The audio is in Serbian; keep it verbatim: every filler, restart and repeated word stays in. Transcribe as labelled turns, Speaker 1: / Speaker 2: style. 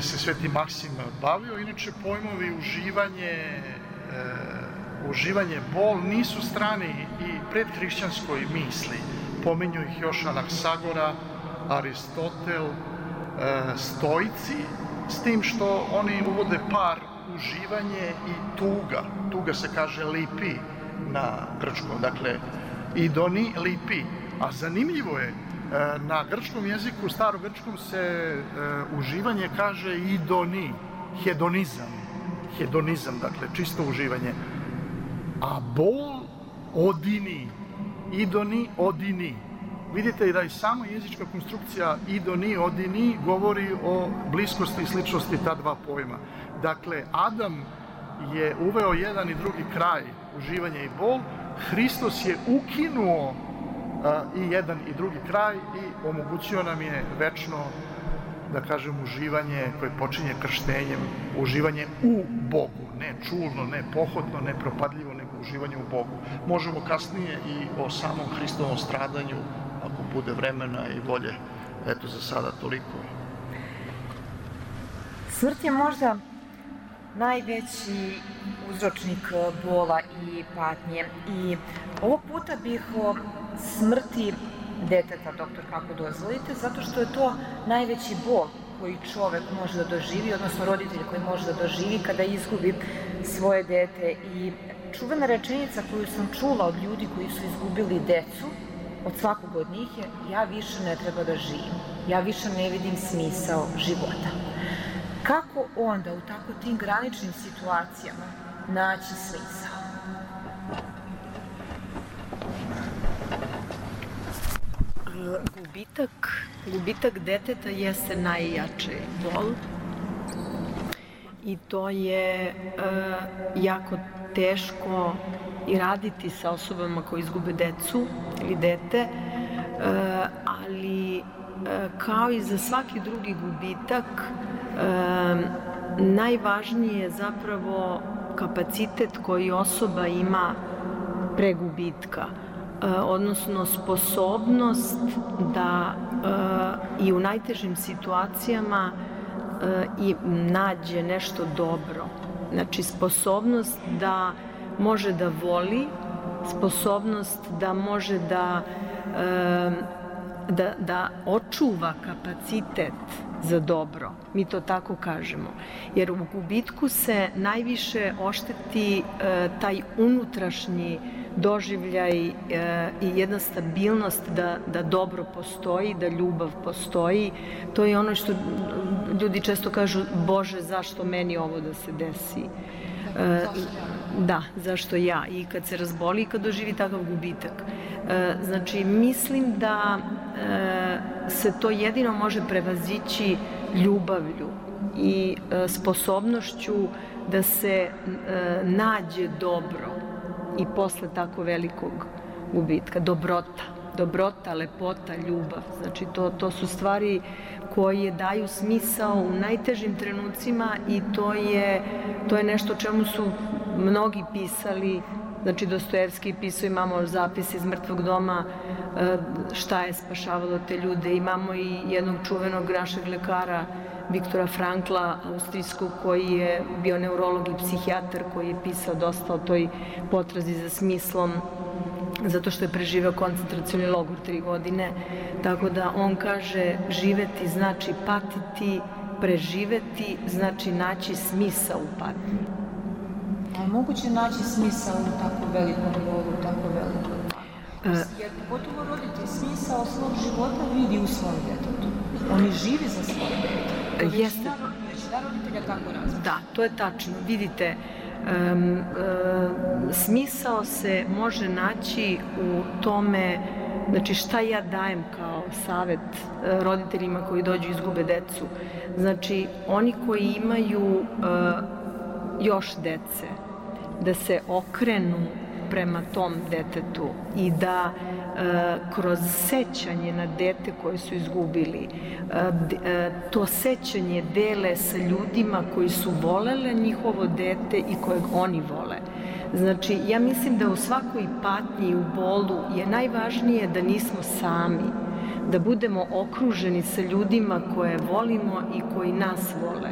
Speaker 1: se Sveti Maksim bavio. Inače, pojmovi uživanje, e, uživanje, bol nisu strani i predhrišćanskoj misli. Pominju ih još Anaksagora, Aristotel, e, stoici, s tim što oni uvode par uživanje i tuga. Tuga se kaže lipi na grčkom, dakle idoni, lipi. A zanimljivo je, na grčkom jeziku, starogrčkom se uh, uživanje kaže idoni, hedonizam, hedonizam, dakle čisto uživanje. A bol odini, idoni, odini. Vidite da i sama jezička konstrukcija idoni, odini govori o bliskosti i sličnosti ta dva pojma. Dakle, Adam je uveo jedan i drugi kraj, uživanje i bol, Hristos je ukinuo i jedan i drugi kraj i omogućio nam je večno, da kažem, uživanje koje počinje krštenjem, uživanje u Bogu, ne čulno, ne pohodno, ne propadljivo, nego uživanje u Bogu. Možemo kasnije i o samom Hristovom stradanju, ako bude vremena i volje. Eto, za sada toliko.
Speaker 2: Smrt je možda najveći uzročnik bola i patnje i ovog puta bih o smrti deteta, doktor, kako dozvolite, zato što je to najveći bol koji čovek može da doživi, odnosno roditelj koji može da doživi kada izgubi svoje dete. I čuvena rečenica koju sam čula od ljudi koji su izgubili decu, od svakog od njih je: ja više ne treba da živim, ja više ne vidim smisao života. Kako onda u tako tim graničnim situacijama naći smisao?
Speaker 3: Gubitak, gubitak deteta jeste najjači bol i to je e, jako teško i raditi sa osobama koji izgube decu ili dete, e, ali e, kao i za svaki drugi gubitak, e, najvažnije je zapravo kapacitet koji osoba ima pre gubitka, odnosno sposobnost da uh, i u najtežim situacijama uh, i nađe nešto dobro. Znači, sposobnost da može da voli, sposobnost da može da, uh, da, da očuva kapacitet za dobro. Mi to tako kažemo. Jer u gubitku se najviše ošteti uh, taj unutrašnji doživljaj e, i jedna stabilnost da, da dobro postoji, da ljubav postoji. To je ono što ljudi često kažu: Bože, zašto meni ovo da se desi? E, da, zašto ja? I kad se razboli i kad doživi takav gubitak. E, znači, mislim da e, se to jedino može prevazići ljubavlju i e, sposobnošću da se e, nađe dobro i posle tako velikog gubitka. Dobrota, dobrota, lepota, ljubav. Znači, to, to su stvari koje daju smisao u najtežim trenucima i to je, to je nešto o čemu su mnogi pisali. Znači, Dostojevski je pisao, imamo zapis iz Mrtvog doma, šta je spašavalo te ljude. Imamo i jednog čuvenog našeg lekara, Viktora Frankla, austrijskog, koji je bio neurolog i psihijatar, koji je pisao dosta o toj potrazi za smislom, zato što je preživeo koncentracioni logor tri godine. Tako da on kaže: živeti znači patiti, preživeti znači naći smisao u patnji.
Speaker 2: A moguće naći smisao u tako velikom bolu, u tako velikom patnji? Jer pogotovo roditelj smisao svog života vidi u svom detetu. Oni živi za svoje dete.
Speaker 3: Jeste.
Speaker 2: Većina roditelja tako razmišlja.
Speaker 3: Da, to je tačno. Vidite, um, um, smisao se može naći u tome, znači šta ja dajem kao savet roditeljima koji dođu i izgube decu. Znači, oni koji imaju uh, još dece, da se okrenu prema tom detetu i da e, kroz sećanje na dete koje su izgubili, e, e, to sećanje dele sa ljudima koji su volele njihovo dete i kojeg oni vole. Znači, ja mislim da u svakoj patnji i u bolu je najvažnije da nismo sami, da budemo okruženi sa ljudima koje volimo i koji nas vole.